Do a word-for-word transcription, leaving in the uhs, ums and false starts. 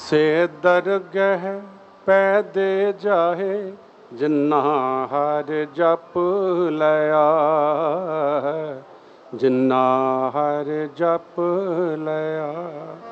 ਸੇ ਦਰਗਹ ਪੈ ਦੇ ਜਾਹੇ, ਜਿੰਨਾ ਹਰ ਜਪ ਲਿਆ, ਜਿੰਨਾ ਹਰ ਜਪ ਲਿਆ।